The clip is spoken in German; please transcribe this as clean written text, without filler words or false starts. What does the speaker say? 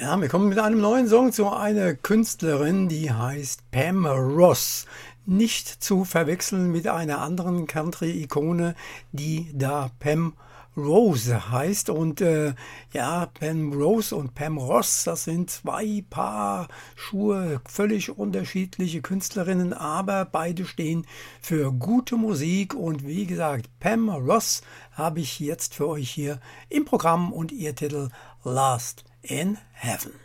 Ja, wir kommen mit einem neuen Song zu einer Künstlerin, die heißt Pam Ross. Nicht zu verwechseln mit einer anderen Country-Ikone, die da Pam Rose heißt. Und ja, Pam Rose und Pam Ross, das sind zwei Paar Schuhe, völlig unterschiedliche Künstlerinnen, aber beide stehen für gute Musik. Und wie gesagt, Pam Ross habe ich jetzt für euch hier im Programm und ihr Titel Last in Heaven.